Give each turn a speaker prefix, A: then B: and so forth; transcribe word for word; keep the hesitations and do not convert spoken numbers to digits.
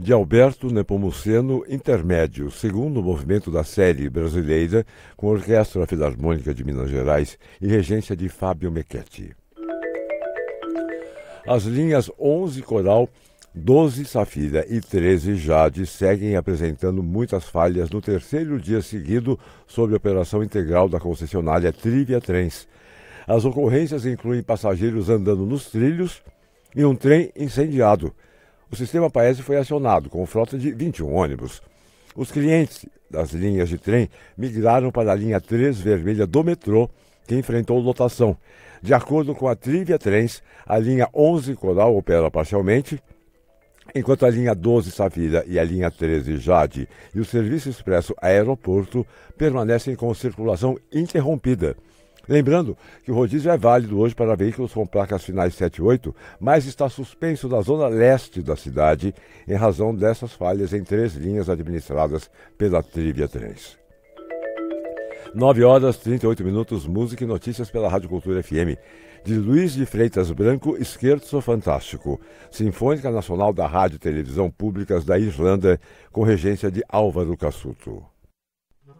A: de Alberto Nepomuceno Intermédio, segundo movimento da série brasileira, com a Orquestra Filarmônica de Minas Gerais e regência de Fábio Mechetti. As linhas onze Coral, doze Safira e treze Jade seguem apresentando muitas falhas no terceiro dia seguido sob a operação integral da concessionária Trivia Trens. As ocorrências incluem passageiros andando nos trilhos e um trem incendiado. O sistema Paese foi acionado com frota de vinte e um ônibus. Os clientes das linhas de trem migraram para a linha três vermelha do metrô, que enfrentou lotação. De acordo com a Trivia Trens, a linha onze Coral opera parcialmente, enquanto a linha doze Safira e a linha treze Jade e o serviço expresso aeroporto permanecem com circulação interrompida. Lembrando que o rodízio é válido hoje para veículos com placas finais sete e oito, mas está suspenso na zona leste da cidade em razão dessas falhas em três linhas administradas pela Trivia Trens. nove horas e trinta e oito minutos, música e notícias pela Rádio Cultura F M. De Luiz de Freitas Branco, Scherzo Fantástico. Sinfônica Nacional da Rádio e Televisão Públicas da Irlanda, com regência de Álvaro Cassuto.